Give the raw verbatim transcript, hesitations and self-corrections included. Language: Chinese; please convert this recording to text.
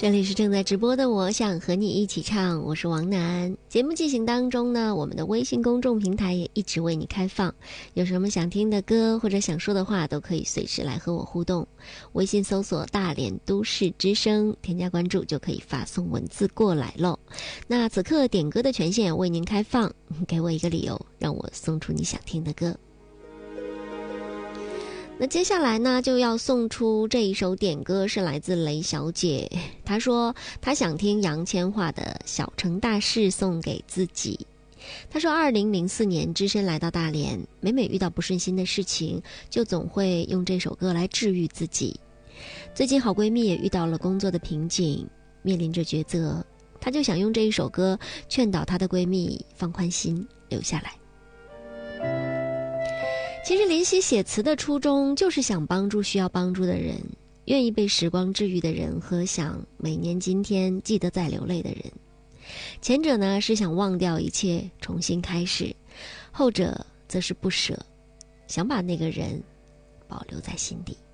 这里是正在直播的我想和你一起唱，我是王楠。节目进行当中呢，我们的微信公众平台也一直为你开放，有什么想听的歌或者想说的话都可以随时来和我互动。微信搜索大连都市之声，添加关注就可以发送文字过来咯。那此刻点歌的权限为您开放，给我一个理由让我送出你想听的歌。那接下来呢，就要送出这一首点歌，是来自雷小姐。她说她想听杨千嬅的《小城大事》，送给自己。她说二零零四年只身来到大连，每每遇到不顺心的事情，就总会用这首歌来治愈自己。最近好闺蜜也遇到了工作的瓶颈，面临着抉择，她就想用这一首歌劝导她的闺蜜放宽心，留下来。其实林夕写词的初衷就是想帮助需要帮助的人，愿意被时光治愈的人和想每年今天记得再流泪的人。前者呢是想忘掉一切重新开始，后者则是不舍，想把那个人保留在心底。